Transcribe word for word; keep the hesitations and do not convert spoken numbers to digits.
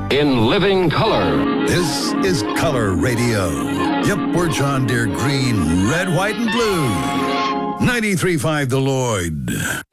in living color. This is Color Radio. Yep, we're John Deere Green, red, white, and blue. ninety-three point five The Lloyd.